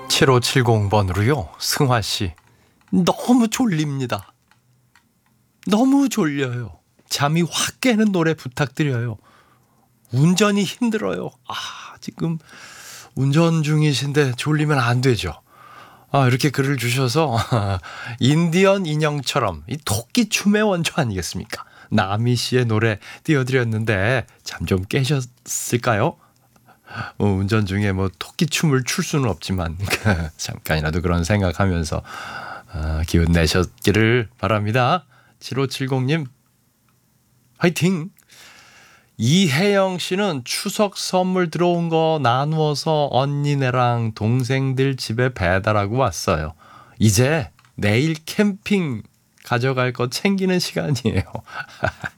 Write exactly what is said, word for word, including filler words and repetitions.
칠오칠공 번으로요. 승화씨, 너무 졸립니다. 너무 졸려요. 잠이 확 깨는 노래 부탁드려요. 운전이 힘들어요. 아, 지금 운전 중이신데 졸리면 안 되죠. 아, 이렇게 글을 주셔서 인디언 인형처럼 이 토끼 춤의 원조 아니겠습니까? 나미 씨의 노래 띄워드렸는데 잠 좀 깨셨을까요? 어, 운전 중에 뭐 토끼 춤을 출 수는 없지만 잠깐이라도 그런 생각하면서 어, 기운 내셨기를 바랍니다. 칠오칠공님 화이팅! 이혜영 씨는 추석 선물 들어온 거 나누어서 언니네랑 동생들 집에 배달하고 왔어요. 이제 내일 캠핑 가져갈 거 챙기는 시간이에요.